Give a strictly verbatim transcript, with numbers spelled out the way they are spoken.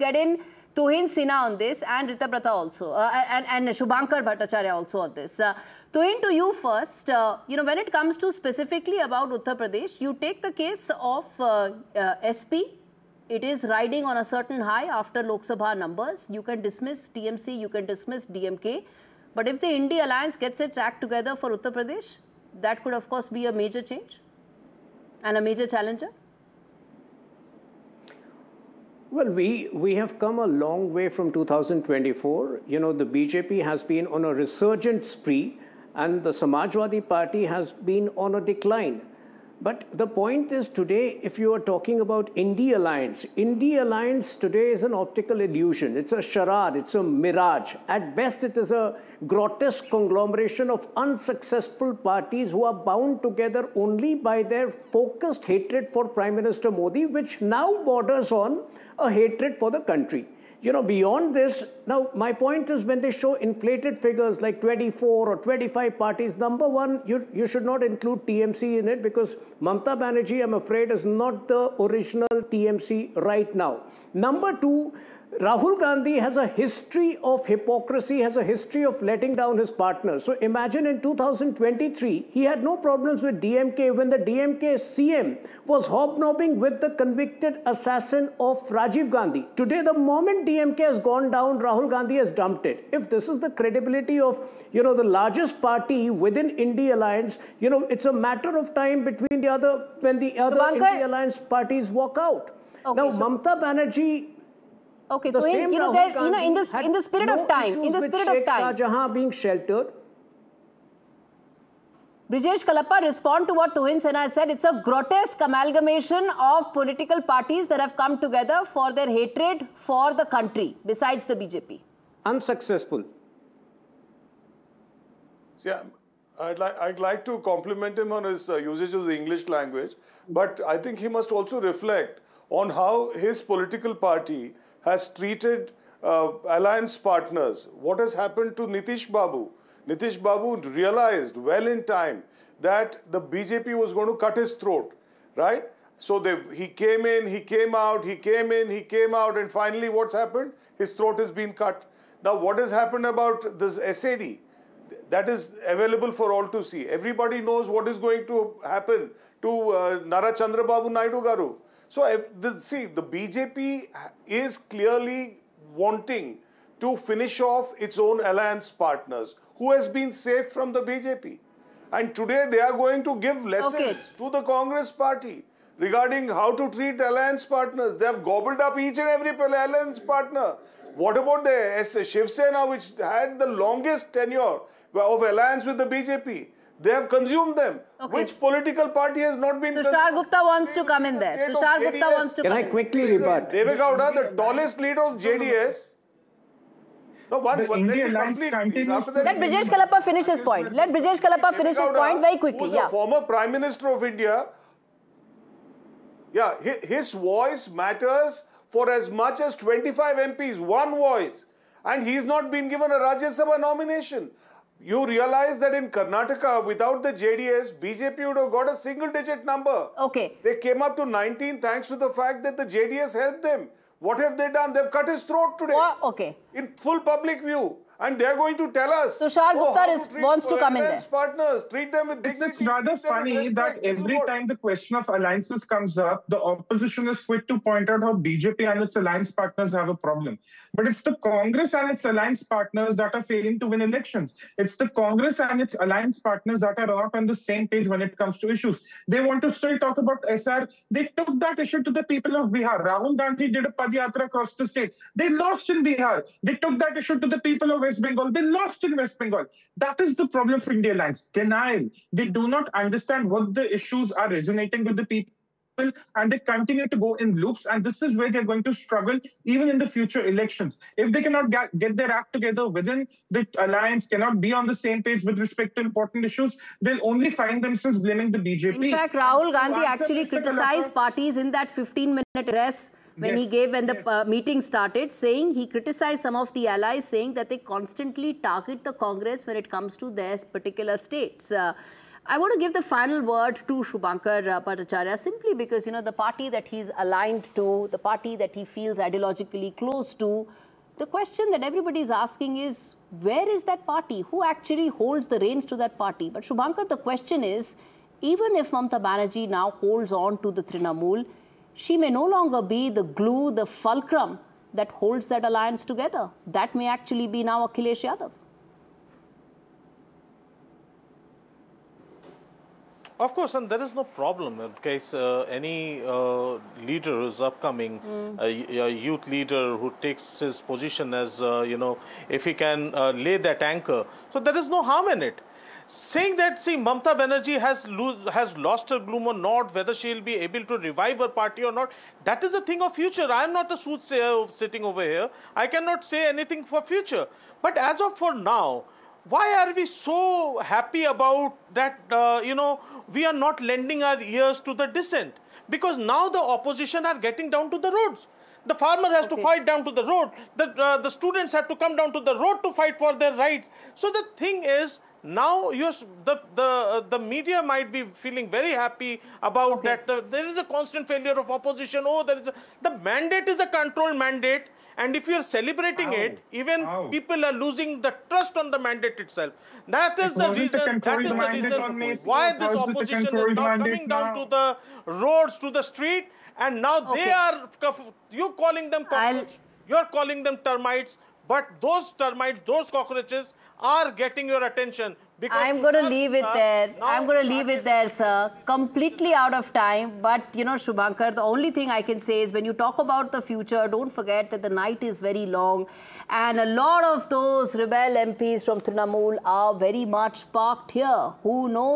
get in Tuhin Sinha on this and Ritabrata also, uh, and, and Shubhankar Bhattacharya also on this. Uh, Tuhin, to you first, uh, you know, when it comes to specifically about Uttar Pradesh, you take the case of uh, uh, S P. It is riding on a certain high after Lok Sabha numbers. You can dismiss T M C, you can dismiss D M K. But if the Indy Alliance gets its act together for Uttar Pradesh, that could of course be a major change and a major challenger. Well, we, we have come a long way from two thousand twenty-four. You know, the B J P has been on a resurgent spree and the Samajwadi Party has been on a decline. But the point is today, if you are talking about Indy Alliance, Indy Alliance today is an optical illusion. It's a charade, it's a mirage. At best, it is a grotesque conglomeration of unsuccessful parties who are bound together only by their focused hatred for Prime Minister Modi, which now borders on a hatred for the country. You know, beyond this, now my point is when they show inflated figures like twenty-four or twenty-five parties, number one, you, you should not include T M C in it because Mamata Banerjee, I'm afraid, is not the original T M C right now. Number two, Rahul Gandhi has a history of hypocrisy, has a history of letting down his partners. So imagine in two thousand twenty-three, he had no problems with D M K when the D M K C M was hobnobbing with the convicted assassin of Rajiv Gandhi. Today, the moment D M K has gone down, Rahul Gandhi has dumped it. If this is the credibility of, you know, the largest party within Indy Alliance, you know, it's a matter of time between the other, when the other Shubhankar, Indy Alliance parties walk out. Okay, now, so Mamata Banerjee, okay, the so in, you know, there, you know, in this in the spirit no of time, in the spirit of time, Shah Jahan being sheltered. Brijesh Kalappa, respond to what Tuhin Sinha said. It's a grotesque amalgamation of political parties that have come together for their hatred for the country, besides the B J P. Unsuccessful. Yeah, I'd like, I'd like to compliment him on his uh, usage of the English language, but I think he must also reflect on how his political party has treated uh, alliance partners. What has happened to Nitish Babu? Nitish Babu realized well in time that the B J P was going to cut his throat, right? So they, he came in, he came out, he came in, he came out, and finally what's happened? His throat has been cut. Now what has happened about this S A D? That is available for all to see. Everybody knows what is going to happen to uh, Nara Chandrababu Naidu Garu. So, if the, see, the B J P is clearly wanting to finish off its own alliance partners who has been safe from the B J P. And today they are going to give lessons okay. to the Congress party regarding how to treat alliance partners. They have gobbled up each and every alliance partner. What about the Shiv Sena, which had the longest tenure of alliance with the B J P? They have consumed them. Okay. Which political party has not been... Tushar Gupta wants to come in there. Tushar Gupta wants to Can come I quickly in. rebut? Deve Gowda, the tallest leader of J D S. No, one, one let me complete. Let Brijesh Kalappa finish his point. Let Brijesh Kalappa finish his point very quickly. Who's yeah. a former Prime Minister of India. Yeah, his voice matters for as much as twenty-five M Ps, one voice. And he's not been given a Rajya Sabha nomination. You realize that in Karnataka, without the J D S, B J P would have got a single-digit number. Okay. They came up to nineteen thanks to the fact that the J D S helped them. What have they done? They've cut his throat today. Oh, okay. In full public view. And they're going to tell us. Tushar oh, Gupta is, wants to come in there. Partners, treat them with dignity. It's, it's rather funny that every time the question of alliances comes up, the opposition is quick to point out how B J P and its alliance partners have a problem. But it's the Congress and its alliance partners that are failing to win elections. It's the Congress and its alliance partners that are not on the same page when it comes to issues. They want to still talk about S R. They took that issue to the people of Bihar. Rahul Gandhi did a Padyatra across the state. They lost in Bihar. They took that issue to the people of West Bengal. They lost in West Bengal. That is the problem for India Alliance. Denial. They do not understand what the issues are resonating with the people, and they continue to go in loops, and this is where they're going to struggle even in the future elections. If they cannot get, get their act together within the alliance, cannot be on the same page with respect to important issues, they'll only find themselves blaming the B J P. In fact, Rahul Gandhi actually criticized Kalappa, parties in that fifteen minute address when yes, he gave, when the yes. uh, meeting started, saying he criticized some of the allies, saying that they constantly target the Congress when it comes to their particular states. Uh, I want to give the final word to Shubhankar uh, Bhattacharya simply because, you know, the party that he's aligned to, the party that he feels ideologically close to, the question that everybody is asking is, where is that party? Who actually holds the reins to that party? But Shubhankar, the question is, even if Mamata Banerjee now holds on to the Trinamool, she may no longer be the glue, the fulcrum that holds that alliance together. That may actually be now Akhilesh Yadav. Of course, and there is no problem in case uh, any uh, leader who's upcoming, mm. a, a youth leader who takes his position as, uh, you know, if he can uh, lay that anchor. So there is no harm in it. Saying that, see, Mamata Banerjee has, lose, has lost her gloom or not, whether she will be able to revive her party or not, that is a thing of future. I am not a soothsayer sitting over here. I cannot say anything for future. But as of for now, why are we so happy about that, uh, you know, we are not lending our ears to the dissent? Because now the opposition are getting down to the roads. The farmer has okay. to fight down to the road. The, uh, the students have to come down to the road to fight for their rights. So the thing is, now you're, the, the, uh, the media might be feeling very happy about okay. that. The, there is a constant failure of opposition. Oh, there is a, the mandate is a controlled mandate. And if you're celebrating Ow. it, even Ow. people are losing the trust on the mandate itself. That is the reason, that is the reason why this opposition is now coming down now. to the roads, to the street, and now okay. they are, you calling them cockroaches, you're calling them termites, but those termites, those cockroaches are getting your attention. I'm going to leave it there. I'm going to leave it there, sir. Completely out of time. But, you know, Shubhankar, the only thing I can say is when you talk about the future, don't forget that the night is very long. And a lot of those rebel M Ps from Trinamool are very much parked here. Who knows?